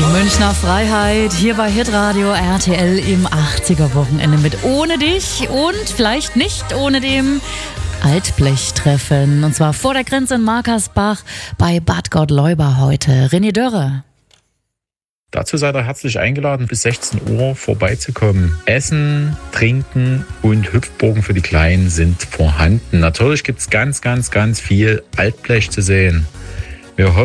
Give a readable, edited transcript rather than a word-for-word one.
Münchner Freiheit, hier bei Hitradio RTL im 80er-Wochenende mit Ohne dich und vielleicht nicht ohne dem Altblechtreffen. Und zwar vor der Grenze in Markersbach bei Bad Gottleuba heute. René Dörre. Dazu seid ihr herzlich eingeladen, bis 16 Uhr vorbeizukommen. Essen, Trinken und Hüpfburgen für die Kleinen sind vorhanden. Natürlich gibt es ganz viel Altblech zu sehen. Wir hoffen,